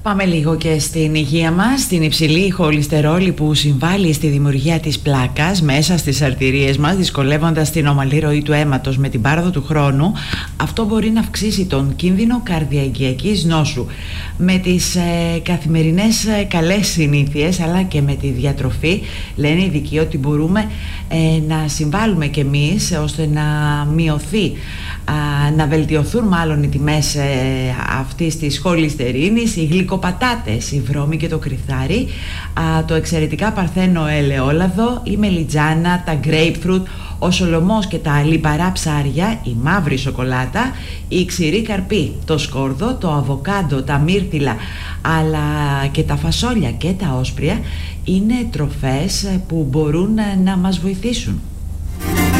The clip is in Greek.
Πάμε λίγο και στην υγεία μας, την υψηλή χολυστερόλη που συμβάλλει στη δημιουργία της πλάκας μέσα στις αρτηρίες μας, δυσκολεύοντας την ομαλή ροή του αίματος με την πάροδο του χρόνου. Αυτό μπορεί να αυξήσει τον κίνδυνο καρδιαγγειακής νόσου. Με τις καθημερινές καλές συνήθειες αλλά και με τη διατροφή, λένε οι ειδικοί ότι μπορούμε να συμβάλλουμε κι εμείς ώστε να μειωθεί, να βελτιωθούν μάλλον οι τιμές αυτής της χολυστερίνης, οι γλυκοπατάτες, η βρώμη και το κρυθάρι, το εξαιρετικά παρθένο ελαιόλαδο, η μελιτζάνα, τα grapefruit, ο σολομός και τα λιπαρά ψάρια, η μαύρη σοκολάτα, η ξηρή καρπή, το σκόρδο, το αβοκάντο, τα μύρτιλα αλλά και τα φασόλια και τα όσπρια είναι τροφές που μπορούν να μας βοηθήσουν.